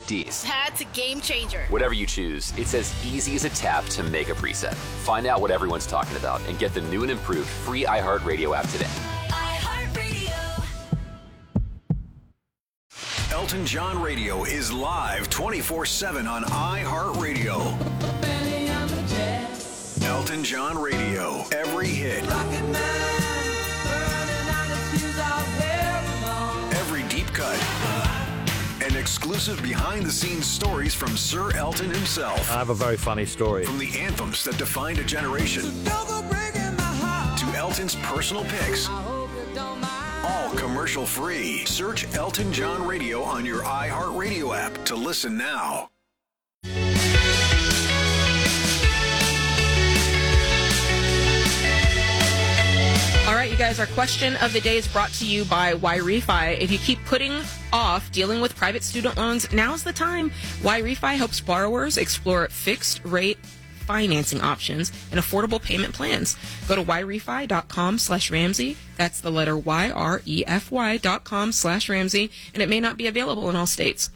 D's. That's a game changer. Whatever you choose, it's as easy as a tap to make a preset. Find out what everyone's talking about and get the new and improved free iHeartRadio app today. Elton John Radio is live 24/7 on iHeartRadio. Elton John Radio, every hit. Every deep cut. And exclusive behind-the-scenes stories from Sir Elton himself. I have a very funny story. From the anthems that defined a generation to Elton's personal picks. All commercial-free. Search Elton John Radio on your iHeartRadio app to listen now. All right, you guys, our question of the day is brought to you by YRefi. If you keep putting off dealing with private student loans, now's the time. YRefi helps borrowers explore fixed-rate financing options and affordable payment plans. Go to yrefy.com/Ramsey. That's the letter YREFY.com/Ramsey, and it may not be available in all states.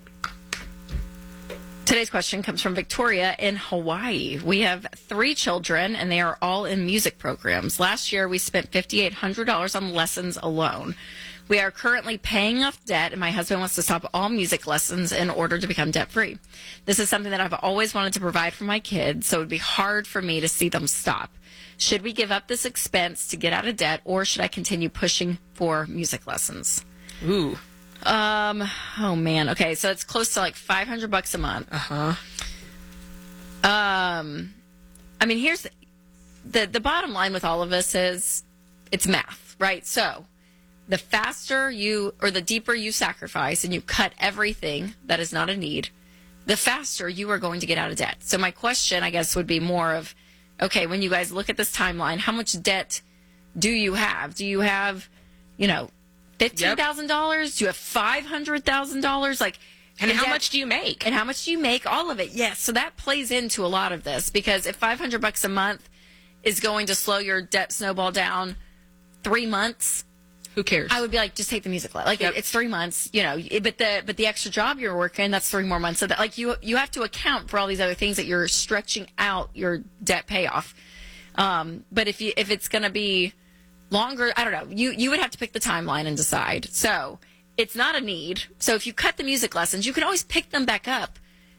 Today's question comes from Victoria in Hawaii. We have 3 children, and they are all in music programs. Last year, we spent $5,800 on lessons alone. We are currently paying off debt, and my husband wants to stop all music lessons in order to become debt-free. This is something that I've always wanted to provide for my kids, so it would be hard for me to see them stop. Should we give up this expense to get out of debt, or should I continue pushing for music lessons? Ooh. Oh man. Okay, so it's close to like $500 a month. I mean, here's the bottom line with all of this is it's math, right? So the faster the deeper you sacrifice and you cut everything that is not a need, the faster you are going to get out of debt. So my question, I guess, would be more of, okay, when you guys look at this timeline, how much debt do you have? Do you have, $15,000? Do you have $500,000? And how much do you make? And how much do you make? All of it. Yes. So that plays into a lot of this, because if $500 a month is going to slow your debt snowball down 3 months, who cares? I would be like, just take the music lesson. It's 3 months, but the extra job you're working, that's 3 more months. So that you have to account for all these other things that you're stretching out your debt payoff. But if it's going to be longer, I don't know. You would have to pick the timeline and decide. So it's not a need. So if you cut the music lessons, you can always pick them back up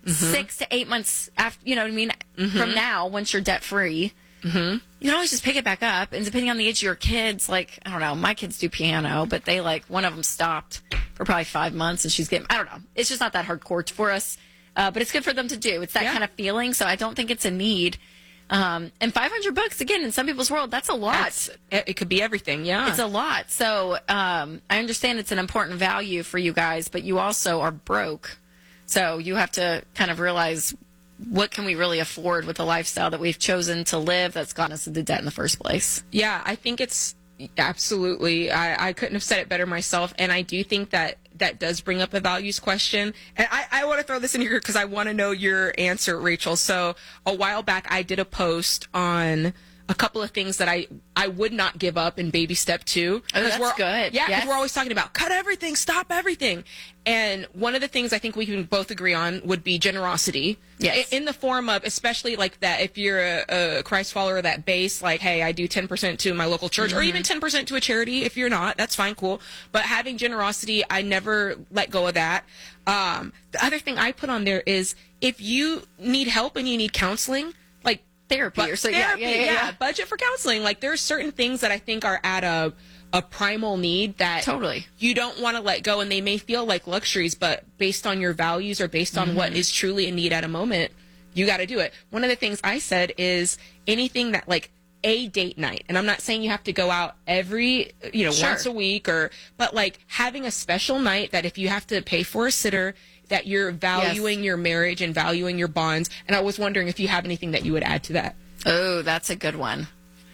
6 to 8 months after, from now, once you're debt free. You can always just pick it back up. And depending on the age of your kids, I don't know, my kids do piano, but they one of them stopped for probably 5 months and she's getting, I don't know. It's just not that hardcore for us. But it's good for them to do. It's that kind of feeling. So I don't think it's a need. And $500 again, in some people's world, that's a lot. It could be everything. Yeah. It's a lot. So, I understand it's an important value for you guys, but you also are broke. So you have to kind of realize, what can we really afford with the lifestyle that we've chosen to live that's gotten us into debt in the first place? Yeah, I think it's absolutely. I couldn't have said it better myself. And I do think that does bring up a values question. And I want to throw this in here because I want to know your answer, Rachel. So a while back, I did a post on a couple of things that I would not give up in baby step 2. Oh, that's good. Yeah, because we're always talking about cut everything, stop everything. And one of the things I think we can both agree on would be generosity. Yes. In the form of, especially that if you're a Christ follower, that base, hey, I do 10% to my local church, or even 10% to a charity. If you're not, that's fine, cool. But having generosity, I never let go of that. The other thing I put on there is, if you need help and you need counseling, therapy or so. Yeah. Budget for counseling. There are certain things that I think are at a primal need that totally you don't want to let go, and they may feel like luxuries, but based on your values or based on what is truly a need at a moment, you got to do it. One of the things I said is anything that a date night, and I'm not saying you have to go out every once a week, but having a special night that if you have to pay for a sitter, that you're valuing your marriage and valuing your bonds. And I was wondering if you have anything that you would add to that. Oh, that's a good one.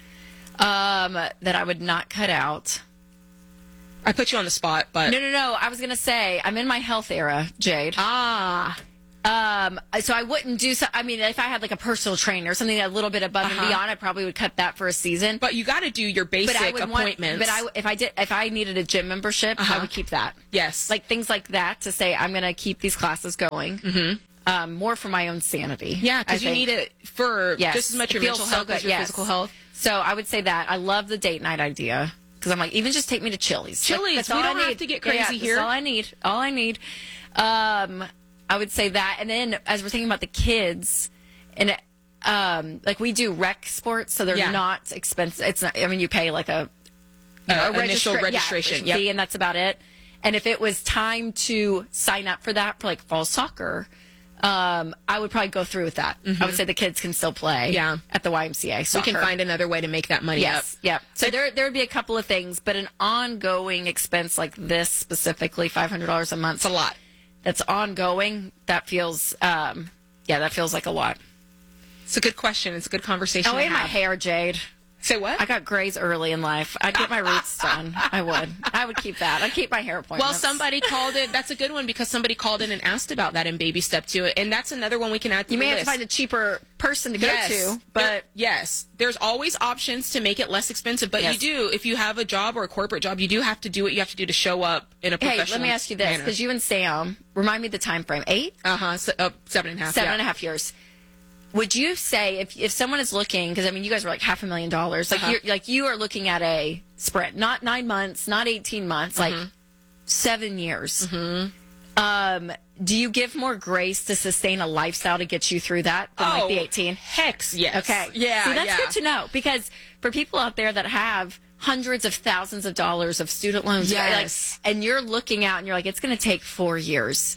That I would not cut out. I put you on the spot, but... No. I was going to say, I'm in my health era, Jade. So I wouldn't do so. I mean, if I had like a personal trainer or something a little bit above and beyond, I probably would cut that for a season. But you got to do your basic appointments. If I needed a gym membership, I would keep that. Yes. Like things like that to say, I'm going to keep these classes going. Mm-hmm. More for my own sanity. Yeah, because you need it for just as much your mental health as your physical health. So I would say that. I love the date night idea. Because I'm like, even just take me to Chili's. Chili's, we don't have to get crazy here. That's all I need. I would say that. And then as we're thinking about the kids, and like we do rec sports, so they're not expensive. It's not, I mean, you pay like a initial registration fee, and that's about it. And if it was time to sign up for that for like fall soccer, I would probably go through with that. Mm-hmm. I would say the kids can still play at the YMCA soccer. We can find another way to make that money up. Yeah. So there would be a couple of things, but an ongoing expense like this specifically, $500 a month. It's a lot. That's ongoing. That feels, that feels like a lot. It's a good question. It's a good conversation. Oh, and my hair, Jade. Say what? I got grays early in life. I'd get my roots done. I would keep that. I'd keep my hair appointments. Well, somebody called it. That's a good one because somebody called in and asked about that in Baby Step 2. And that's another one we can add to the list. You may have to find a cheaper person to go to. But there's always options to make it less expensive. But you do, if you have a job or a corporate job, you do have to do what you have to do to show up in a professional Hey, let me ask you this. Because you and Sam, remind me the time frame. 8? 7.5. 7.5 years. Would you say if someone is looking, because I mean you guys were like $500,000, like you are looking at a sprint, not 9 months, not 18 months, like 7 years. Mm-hmm. Do you give more grace to sustain a lifestyle to get you through that than like the 18? Heck yes. Okay. Yeah. See, that's good to know because for people out there that have hundreds of thousands of dollars of student loans, and you're looking out and you're like, it's going to take 4 years.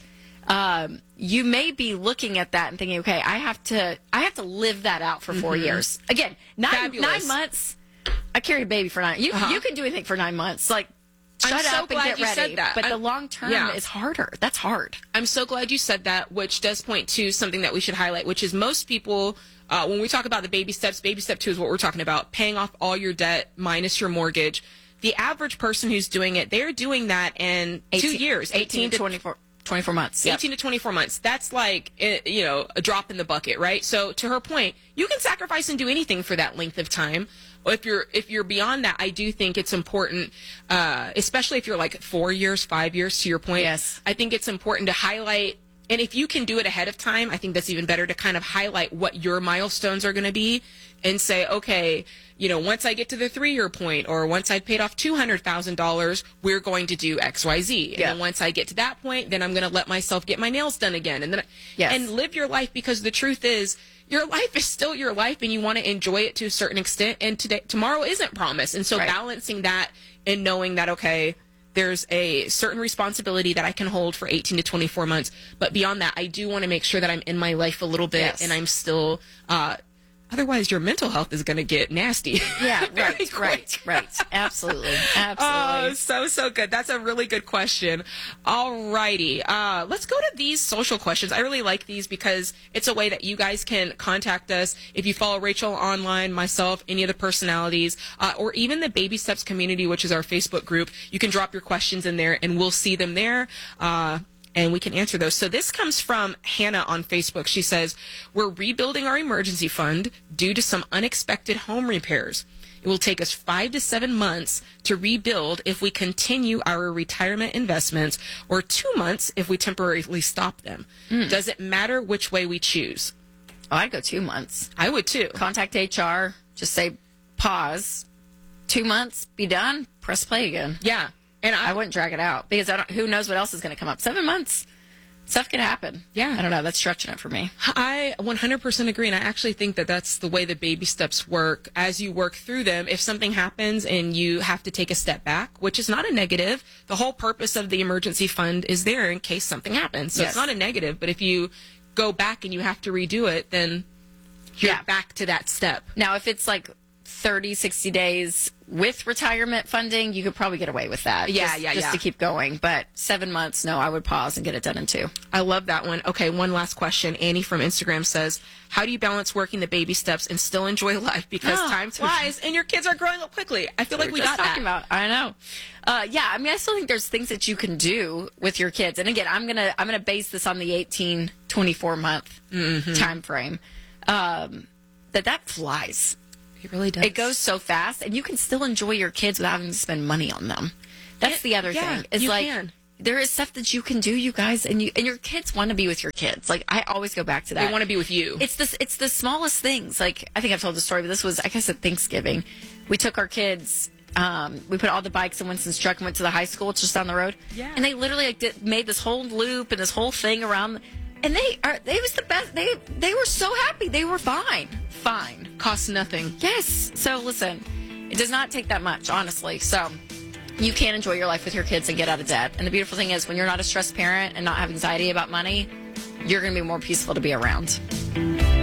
You may be looking at that and thinking, okay, I have to live that out for 4 years. Again, 9 months. I carried a baby for 9. You can do anything for 9 months. Like, shut up and get ready. But the long term is harder. That's hard. I'm so glad you said that, which does point to something that we should highlight, which is most people, when we talk about the baby steps, baby step 2 is what we're talking about, paying off all your debt minus your mortgage. The average person who's doing it, they're doing that in 2 years. 18 to 24 months. 18 to 24 months. That's like, a drop in the bucket, right? So to her point, you can sacrifice and do anything for that length of time. If you're beyond that, I do think it's important, especially if you're like 4 years, 5 years, to your point. Yes. I think it's important to highlight, and if you can do it ahead of time, I think that's even better to kind of highlight what your milestones are going to be and say, okay, once I get to the 3-year point or once I've paid off $200,000, we're going to do X, Y, Z. And then once I get to that point, then I'm going to let myself get my nails done again. And then and live your life, because the truth is your life is still your life and you want to enjoy it to a certain extent. And tomorrow isn't promised. And so balancing that and knowing that, okay, there's a certain responsibility that I can hold for 18 to 24 months. But beyond that, I do want to make sure that I'm in my life a little bit and I'm still, otherwise your mental health is going to get nasty. Yeah, right. Absolutely. Oh, so good. That's a really good question. All righty. Let's go to these social questions. I really like these because it's a way that you guys can contact us. If you follow Rachel online, myself, any of the personalities, or even the Baby Steps community, which is our Facebook group, you can drop your questions in there and we'll see them there. And we can answer those. So this comes from Hannah on Facebook. She says, we're rebuilding our emergency fund due to some unexpected home repairs. It will take us 5 to 7 months to rebuild if we continue our retirement investments, or 2 months if we temporarily stop them. Does it matter which way we choose? Oh, I'd go 2 months. I would too. Contact HR. Just say pause. 2 months. Be done. Press play again. Yeah. And I wouldn't drag it out because who knows what else is going to come up. 7 months, stuff can happen. Yeah. I don't know. That's stretching it for me. I 100% agree. And I actually think that that's the way the baby steps work. As you work through them, if something happens and you have to take a step back, which is not a negative, the whole purpose of the emergency fund is there in case something happens. So it's not a negative. But if you go back and you have to redo it, then you're back to that step. Now, if it's like 30, 60 days with retirement funding, you could probably get away with that. Just to keep going. But 7 months, no, I would pause and get it done in 2. I love that one. Okay, one last question. Annie from Instagram says, how do you balance working the baby steps and still enjoy life? Because time flies and your kids are growing up quickly. I feel like we got that. I know. I mean, I still think there's things that you can do with your kids. And again, I'm gonna base this on the 18-24 24-month time frame, that flies. It really does. It goes so fast, and you can still enjoy your kids without having to spend money on them. That's the other thing. It's you like can. there is stuff that you can do, you guys, and your kids want to be with your kids. Like, I always go back to that. They want to be with you. It's the smallest things. Like, I think I've told the story, but this was, I guess, at Thanksgiving. We took our kids. We put all the bikes in Winston's truck and went to the high school. It's just down the road. Yeah. And they literally made this whole loop and this whole thing around. And they was the best. They were so happy. They were fine. Costs nothing. Yes. So listen, it does not take that much, honestly. So you can enjoy your life with your kids and get out of debt. And the beautiful thing is, when you're not a stressed parent and not have anxiety about money, you're going to be more peaceful to be around.